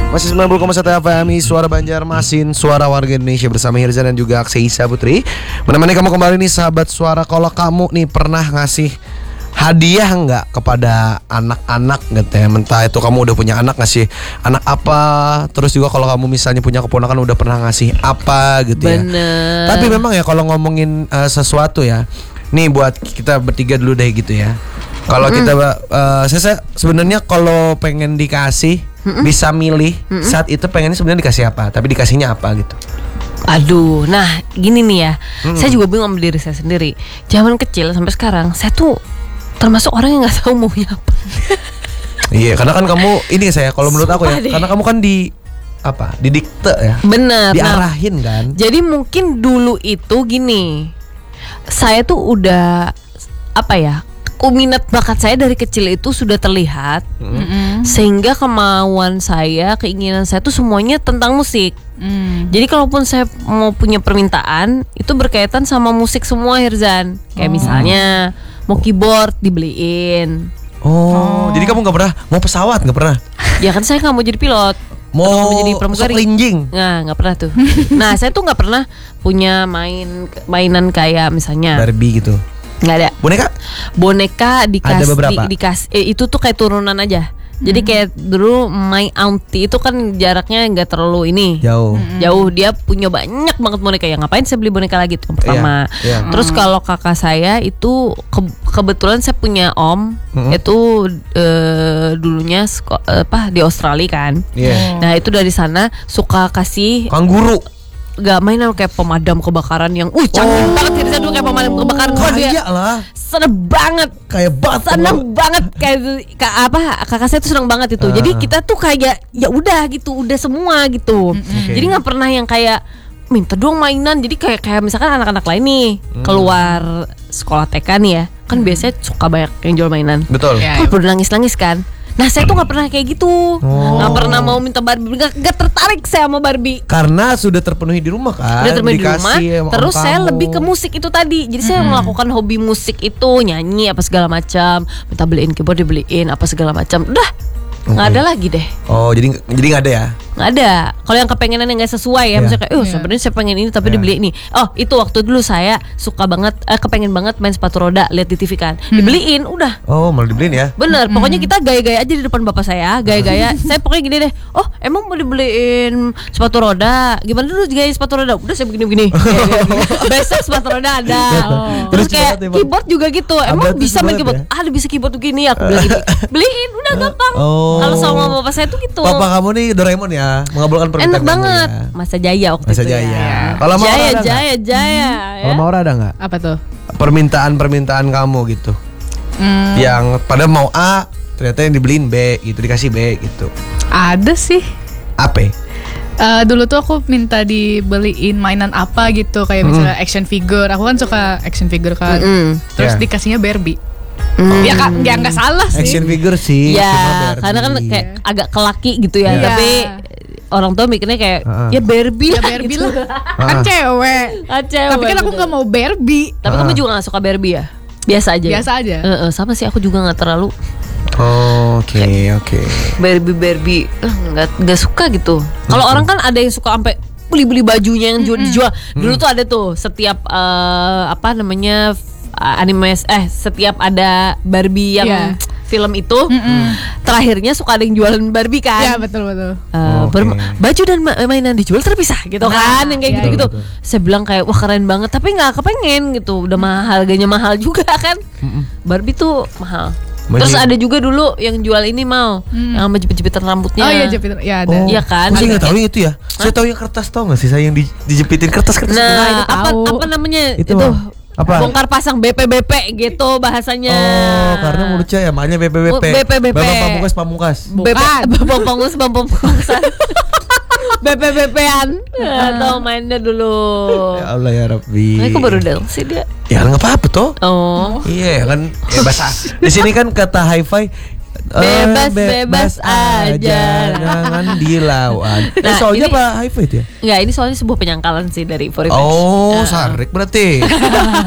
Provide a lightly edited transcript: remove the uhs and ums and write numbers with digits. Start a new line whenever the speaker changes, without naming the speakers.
Masih 90,1 FM, Suara Banjarmasin, suara warga Indonesia bersama Hirza dan juga Akseisa Putri. Menemani kamu kembali nih sahabat suara. Kalau kamu nih pernah ngasih hadiah nggak kepada anak-anak gitu ya? Entah itu kamu udah punya anak, ngasih anak apa. Terus juga kalau kamu misalnya punya keponakan udah pernah ngasih apa gitu ya.
Bener.
Tapi memang ya kalau ngomongin sesuatu ya, nih buat kita bertiga dulu deh gitu ya. Kalau kita saya sebenarnya kalau pengen dikasih bisa milih saat itu pengennya sebenarnya dikasih apa, tapi dikasihnya apa gitu.
Aduh, nah gini nih ya, saya juga bingung sama diri saya sendiri. Zaman kecil sampai sekarang, saya tuh termasuk orang yang nggak tahu maunya apa.
Iya, karena kan kamu ini saya kalau menurut aku ya,
Sumpah deh.
karena kamu kan didikte ya,
Bener.
diarahin kan.
Jadi mungkin dulu itu gini, saya tuh udah apa ya? Minat bakat saya dari kecil itu sudah terlihat, sehingga kemauan saya, keinginan saya tuh semuanya tentang musik. Jadi kalaupun saya mau punya permintaan itu berkaitan sama musik semua, Hirzan. Kayak misalnya mau keyboard dibeliin.
Jadi kamu nggak pernah mau pesawat, nggak pernah?
Ya kan saya nggak mau jadi pilot,
Mau
menjadi pramugari.
linjing?
Nah, nggak pernah tuh. Nah, saya tuh nggak pernah punya mainan kayak misalnya
Barbie gitu.
nggak ada. Boneka
Ada beberapa.
itu tuh kayak turunan aja. Jadi kayak dulu my auntie itu kan jaraknya nggak terlalu ini.
Jauh.
Jauh, dia punya banyak banget boneka. Ya ngapain saya beli boneka lagi, itu yang pertama.
Iya.
Terus kalau kakak saya itu kebetulan saya punya om itu dulunya di Australia kan.
Iya.
Nah itu dari sana suka kasih
Kanguru.
gak mainan kayak pemadam kebakaran yang canggih banget. Jadi saya dulu kayak pemadam kebakaran. Kok dia
Kayak lah.
seneng banget.
Kayak banget.
Seneng banget kayak kakak saya tuh seneng banget itu. Jadi kita tuh kayak ya udah gitu, udah semua gitu. Jadi nggak pernah yang kayak minta dong mainan. Jadi kayak misalkan anak-anak lain nih keluar sekolah TK nih ya, kan biasanya suka banyak yang jual mainan.
Betul.
Ya.
Kok udah nangis-nangis kan. Nah saya tuh nggak pernah kayak gitu, nggak pernah mau minta Barbie, nggak tertarik saya sama Barbie.
Karena sudah terpenuhi di rumah kan.
Udah termain di rumah.
Dikasih sama
Terus
om
saya
kamu.
lebih ke musik itu tadi. Jadi saya melakukan hobi musik itu, nyanyi apa segala macam. Minta beliin keyboard, dibeliin apa segala macam. Udah nggak ada lagi deh.
Oh, jadi nggak ada ya?
Nggak ada. Kalau yang kepengenan yang nggak sesuai ya, misalnya kayak, sebenarnya saya pengen ini tapi dibeli ini. Oh itu waktu dulu saya suka banget, kepengen banget main sepatu roda, lihat di TV kan, dibeliin, udah.
Oh, malah dibeliin ya?
Bener, pokoknya kita gaya-gaya aja di depan bapak saya, gaya-gaya. Saya pokoknya gini deh. Oh, emang mau dibeliin sepatu roda? Gimana dulu gaya sepatu roda? Udah saya begini-begini. Besok sepatu roda ada. Terus
Lucu
kayak
banget ya, Bang.
keyboard juga gitu. Emang
Ada
bisa
lucu
main
banget
keyboard?
ya.
Ada bisa keyboard begini, aku bilang gini. Beliin, udah gampang. Kalau sama bapak saya tuh gitu.
Papa kamu nih Doraemon ya, mengabulkan permintaan
Enak
kamu
banget.
ya.
Masa Jaya waktu
Masa
itu
Jaya.
ya.
Kalau Maura
Jaya,
ada nggak?
Jaya, Jaya.
Kalau
Ya.
Maura ada nggak
Apa tuh?
permintaan kamu gitu? Yang padahal mau A, ternyata yang dibeliin B gitu, dikasih B gitu.
Ada sih.
Apa?
Dulu tuh aku minta dibeliin mainan apa gitu, kayak misalnya action figure. Aku kan suka action figure kan. Terus
Ya.
dikasihnya Barbie. Ya kan, ya nggak salah sih.
Action figure sih.
Ya,
cuma Barbie.
karena kan kayak agak kelaki gitu ya.
Iya.
Tapi orang tua mikirnya kayak ya Barbie
Ya
lah
Barbie
gitu.
lah. Kan cewek.
Cewek,
Tapi kan aku
betul.
nggak mau Barbie.
Tapi kamu juga gak suka Barbie ya? Biasa aja.
Biasa aja.
Sama sih, aku juga gak terlalu
Oh, oke.
Barbie nggak suka gitu. Kalau orang kan ada yang suka sampai beli bajunya yang dijual. Dulu tuh ada tuh setiap apa namanya anime setiap ada Barbie yang
Iya.
film itu terakhirnya suka ada yang jualan Barbie kan.
Ya betul.
Oke.
Baju dan mainan dijual terpisah gitu kan, yang kayak
iya,
gitu-gitu.
betul.
Saya bilang kayak wah keren banget, tapi nggak kepengen gitu. Udah mahal, harganya mahal juga kan. Barbie tuh mahal.
Baju-
Terus ada juga dulu yang jual ini yang sama jepit-jepitan rambutnya.
Oh iya jepit. Ya ada.
Iya kan?
Saya nggak tahu itu ya. Saya tahu yang kertas, tau nggak sih saya yang dijepitin kertas.
Nah,
tahu.
apa namanya
Itu apa?
bongkar pasang BPBP gitu bahasanya.
Oh, karena mulutnya ya makanya BPBP.
BPBP.
Bapak Pamungkas.
Pamungkasan. BPBP-an atau mainnya dulu.
Ya Allah ya Rabbi.
Aku baru datang sih dia.
Ya nggak apa-apa toh.
Oh.
Iya kan. Bahasa di sini kan kata hi-fi
Bebas aja.
Jangan dilawan.
Nah,
soalnya
ini-
apa hi-fi itu ya?
Enggak, ini soalnya sebuah penyangkalan sih dari Forever.
Oh, sarik berarti.